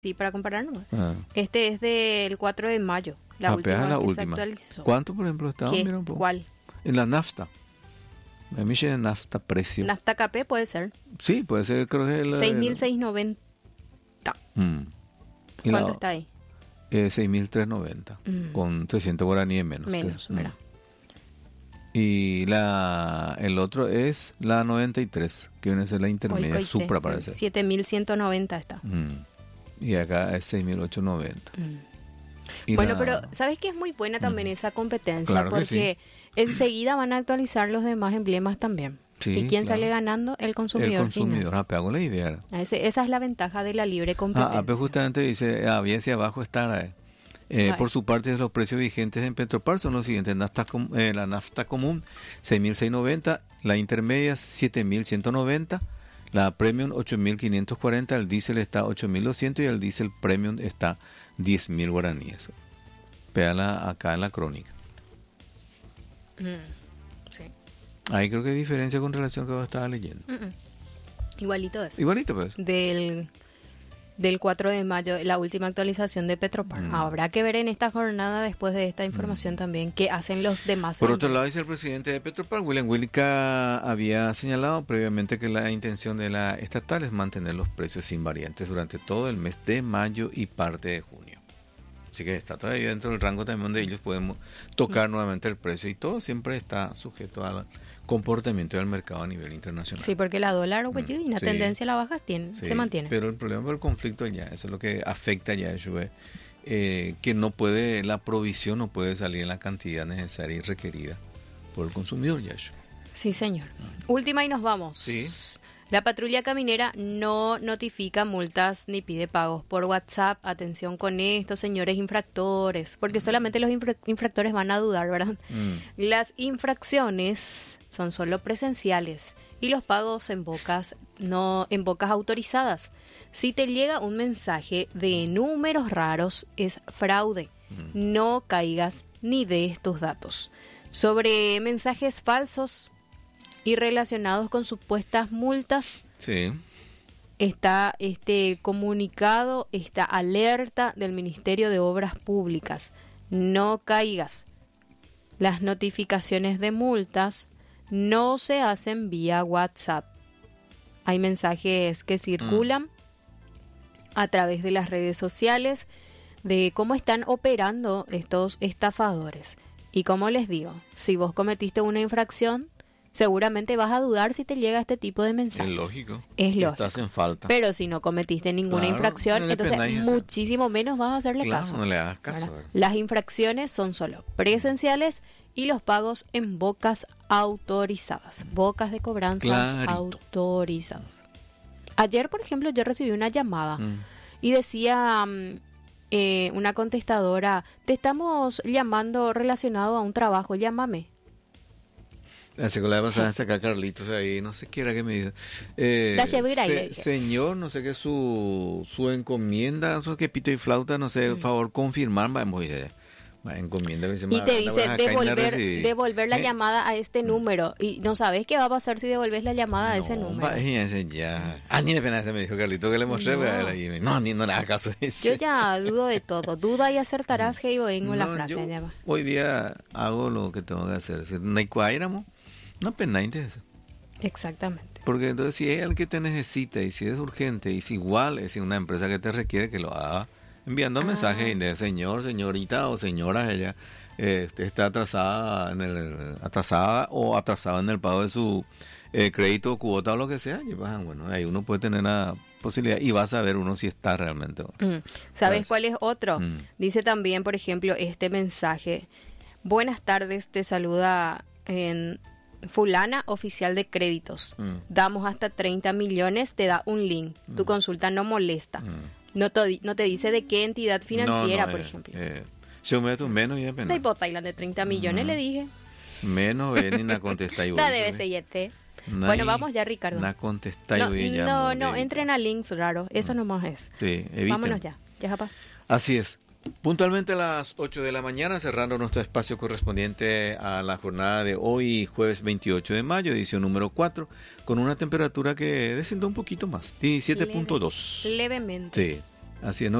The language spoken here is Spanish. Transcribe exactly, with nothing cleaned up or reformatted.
Sí, para comparar nomás. Ah. Este es del cuatro de mayo, la Apenas última la que última. se actualizó. ¿Cuánto, por ejemplo, estaba? ¿Qué? Mira un poco. ¿Cuál? En la nafta. A mí de nafta precio. Nafta K P puede ser. Sí, puede ser, creo que es la... seis mil seiscientos noventa. Mm. Y ¿Cuánto la- está ahí? Eh, seis mil trescientos noventa. Mm. Con trescientos guaraníes menos. Menos, que- mira. mm. Y la el otro es la noventa y tres, que viene a ser la intermedia, Oicoite. Supra parece. siete mil ciento noventa está. Mm. Y acá es seis mil ochocientos noventa. Mm. Y Bueno, la- pero ¿sabes qué es muy buena también Mm. esa competencia? Claro que Porque enseguida van a actualizar los demás emblemas también. Sí, ¿Y quién claro. sale ganando? El el consumidor, consumidor. Ah, pero hago la idea. final. Ese- esa es la ventaja de la libre competencia. Ah, pero justamente dice, ah, bien hacia abajo está. Eh, Eh, Ay. por su parte, los precios vigentes en Petropar son los siguientes. Nafta com- eh, la nafta común, seis mil seiscientos noventa, la intermedia, siete mil ciento noventa, la premium, ocho mil quinientos cuarenta, el diésel está ocho mil doscientos y el diésel premium está diez mil guaraníes. Véala acá en la crónica. Mm, sí. Ahí creo que hay diferencia con relación a lo que estaba leyendo. Mm, mm. Igualito eso. Igualito, pues. Del, del cuatro de mayo, la última actualización de Petropar. Mm. Habrá que ver en esta jornada, después de esta información también, qué hacen los demás. Por otro emblemas. lado, dice el presidente de Petropar, William Wilka, había señalado previamente que la intención de la estatal es mantener los precios invariantes durante todo el mes de mayo y parte de junio. Así que está todavía dentro del rango también donde ellos podemos tocar nuevamente el precio y todo siempre está sujeto al comportamiento del mercado a nivel internacional. Sí, porque la dólar o Mm, una sí. tendencia a la baja tiene, Sí, se mantiene. Pero el problema del conflicto ya, eso es lo que afecta ya, eso es, eh, que no puede, la provisión no puede salir en la cantidad necesaria y requerida por el consumidor ya. Eso. Sí, señor. Última y nos vamos. Sí. La patrulla caminera no notifica multas ni pide pagos por WhatsApp. Atención con esto, señores infractores, porque solamente los infra- infractores van a dudar, ¿verdad? Mm. Las infracciones son solo presenciales y los pagos en bocas no en bocas autorizadas. Si te llega un mensaje de números raros es fraude. No caigas ni des tus datos. Sobre mensajes falsos y relacionados con supuestas multas, Sí. está este comunicado, esta alerta del Ministerio de Obras Públicas. No caigas. Las notificaciones de multas no se hacen vía WhatsApp. Hay mensajes que circulan a través de las redes sociales de cómo están operando estos estafadores. Y como les digo, si vos cometiste una infracción, seguramente vas a dudar si te llega este tipo de mensajes. Es lógico. Es lógico. Estás en falta. Pero si no cometiste ninguna Claro, infracción, no le entonces pendáis hacer. muchísimo menos vas a hacerle Claro, caso. no le hagas caso. ¿verdad? ¿verdad? Las infracciones son solo presenciales y los pagos en bocas autorizadas. Bocas de cobranzas Clarito. autorizadas. Ayer, por ejemplo, yo recibí una llamada Mm. y decía mm, eh, una contestadora, te estamos llamando relacionado a un trabajo, llámame. La segunda vez pasada sacar Carlitos ahí, no sé qué era que me dijo. Eh, La llevé a ir ahí, se- le dije. señor, no sé qué su, su encomienda, eso que pito y flauta, no sé, Mm. favor confirmar, va, muy allá. Va, encomienda, me dice, Y "Ma, te anda, dice vas acá y no la devolver, recibí". devolver la ¿Eh? llamada a este número. Y no sabes qué va a pasar si devolves la llamada a ese No, número. va, ella dice, ya. Ah, ni de pena se me dijo Carlito que le mostré, No. va, y me- no, ni no le haga caso a ese. Yo ya dudo de todo. Duda y acertarás que yo vengo la No, frase. yo ya va. hoy día hago lo que tengo que hacer. Si no hay cuaíramo, no pendiente de eso. Exactamente. Porque entonces si es el que te necesita y si es urgente y si igual es una empresa que te requiere que lo haga enviando Ah. mensajes de señor, señorita o señora, ella eh, está atrasada en el atrasada o atrasada en el pago de su eh, crédito, cuota o lo que sea, y bajan, bueno, ahí uno puede tener la posibilidad y va a saber uno si está realmente. Mm. ¿Sabes Pues, cuál es otro? mm. Dice también, por ejemplo, este mensaje. Buenas tardes, te saluda en fulana oficial de créditos. Mm. Damos hasta treinta millones, te da un link. Tu consulta no molesta. Mm. No, te, no te dice de qué entidad financiera, No, no, por eh, ejemplo. eh, se me mete un menos y de pena. La hipotailand de treinta millones, Mm. le dije. Menos ven y na contesta igual. La debe ser. Bueno, vamos ya, Ricardo. Na contesta No, y ya. no, muy no, bien. entren a links raros. Eso nomás es. Sí, eviten. Vámonos ya. Ya, japa. Así es. Puntualmente a las ocho de la mañana, cerrando nuestro espacio correspondiente a la jornada de hoy, jueves veintiocho de mayo, edición número cuatro, con una temperatura que descendió un poquito más, diecisiete punto dos. Levemente. Sí, Así es, ¿no?